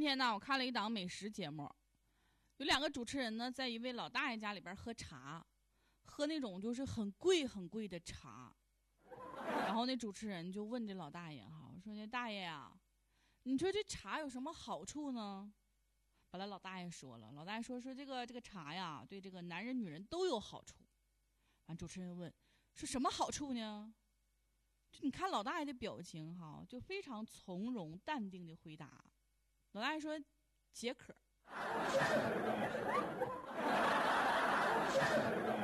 天呢，我看了一档美食节目，有2个主持人呢，在一位老大爷家里边喝茶，喝那种就是很贵很贵的茶。然后那主持人就问这老大爷哈，说这大爷呀，你说这茶有什么好处呢？本来老大爷说了，老大爷说这个茶呀，对这个男人女人都有好处。完，主持人问说什么好处呢？就你看老大爷的表情哈，就非常从容淡定的回答。老大爷说解渴。